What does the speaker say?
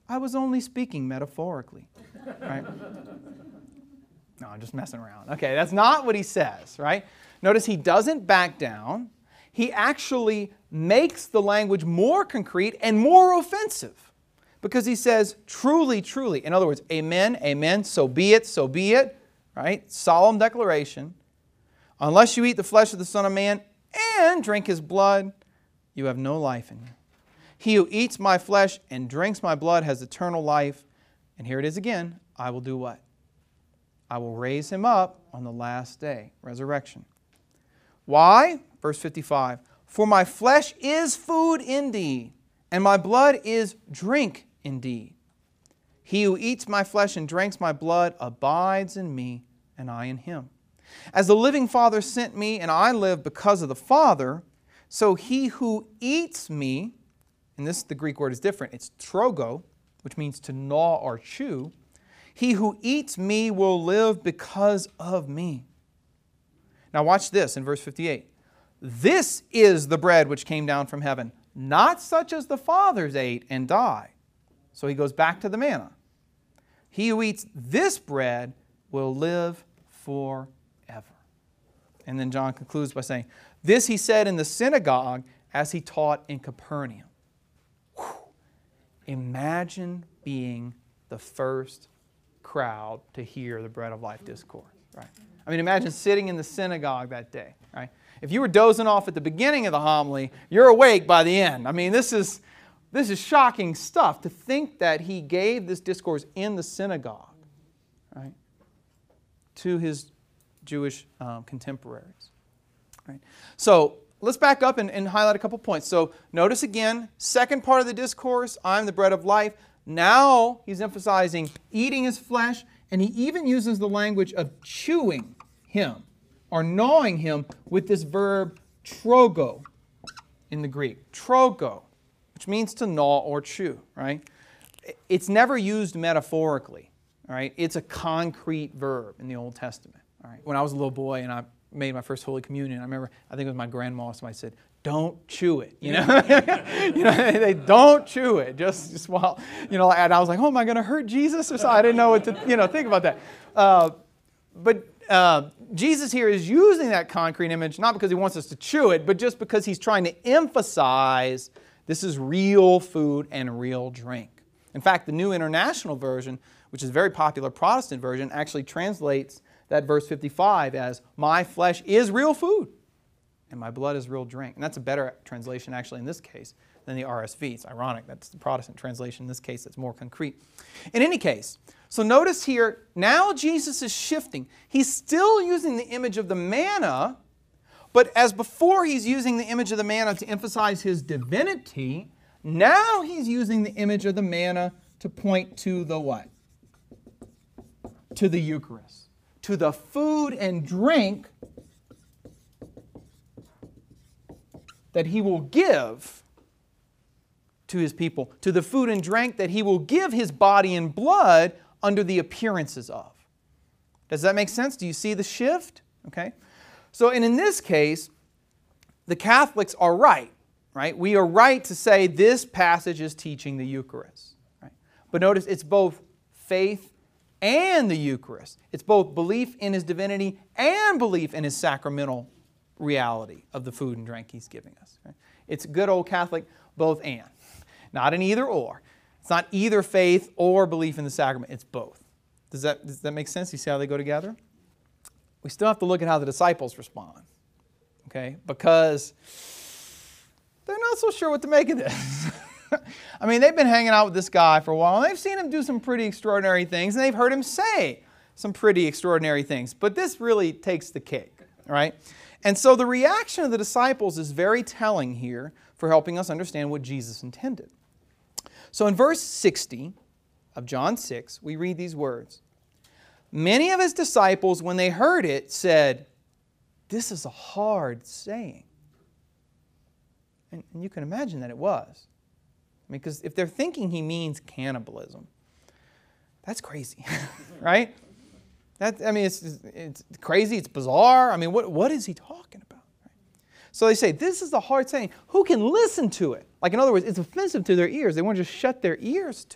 I was only speaking metaphorically. Right? No, I'm just messing around. Okay, that's not what he says, right? Notice he doesn't back down. He actually makes the language more concrete and more offensive because he says, truly, truly. In other words, amen, amen, so be it, right? Solemn declaration. Unless you eat the flesh of the Son of Man and drink His blood, you have no life in you. He who eats my flesh and drinks my blood has eternal life. And here it is again. I will do what? I will raise him up on the last day. Resurrection. Why? Verse 55. For my flesh is food indeed, and my blood is drink indeed. He who eats my flesh and drinks my blood abides in me, and I in him. As the living Father sent me, and I live because of the Father, so he who eats me, and the Greek word is different, it's trogo, which means to gnaw or chew. He who eats me will live because of me. Now watch this in verse 58. This is the bread which came down from heaven, not such as the fathers ate and died. So he goes back to the manna. He who eats this bread will live forever. And then John concludes by saying, this he said in the synagogue as he taught in Capernaum. Whew. Imagine being the first crowd to hear the Bread of Life discourse, right? I mean, imagine sitting in the synagogue that day, right? If you were dozing off at the beginning of the homily, you're awake by the end. I mean, this is shocking stuff to think that he gave this discourse in the synagogue, right, to his Jewish contemporaries, right? So let's back up and highlight a couple points. So notice again, second part of the discourse, I'm the bread of life. Now he's emphasizing eating his flesh, and he even uses the language of chewing him or gnawing him with this verb trogo in the Greek. Trogo, which means to gnaw or chew, right? It's never used metaphorically, right? It's a concrete verb in the Old Testament, all right? When I was a little boy and I made my first Holy Communion, I remember, I think it was my grandma, somebody said, don't chew it, you know? They don't chew it, just while, and I was like, oh, am I going to hurt Jesus? Or so I didn't know what to, think about that. But Jesus here is using that concrete image, not because he wants us to chew it, but just because he's trying to emphasize this is real food and real drink. In fact, the New International Version, which is a very popular Protestant version, actually translates that verse 55 as, my flesh is real food and my blood is real drink. And that's a better translation actually in this case than the RSV. It's ironic. That's the Protestant translation in this case that's more concrete. In any case, so notice here, now Jesus is shifting. He's still using the image of the manna, but as before he's using the image of the manna to emphasize his divinity, now he's using the image of the manna to point to the what? To the Eucharist. To the food and drink that he will give to his people. To the food and drink that he will give his body and blood under the appearances of. Does that make sense? Do you see the shift? Okay. So, and in this case, the Catholics are right? We are right to say this passage is teaching the Eucharist. Right? But notice it's both faith and the Eucharist. It's both belief in his divinity and belief in his sacramental reality of the food and drink he's giving us. Right? It's good old Catholic both and. Not an either or. It's not either faith or belief in the sacrament. It's both. Does that make sense? You see how they go together? We still have to look at how the disciples respond. Okay? Because they're not so sure what to make of this. I mean, they've been hanging out with this guy for a while, and they've seen him do some pretty extraordinary things, and they've heard him say some pretty extraordinary things. But this really takes the cake, right? And so the reaction of the disciples is very telling here for helping us understand what Jesus intended. So in verse 60 of John 6, we read these words. Many of his disciples, when they heard it, said, this is a hard saying. And you can imagine that it was. I mean, because if they're thinking he means cannibalism, that's crazy, right? It's crazy, it's bizarre. I mean, what is he talking about? Right? So they say, this is a hard saying. Who can listen to it? Like, in other words, it's offensive to their ears. They want to just shut their ears to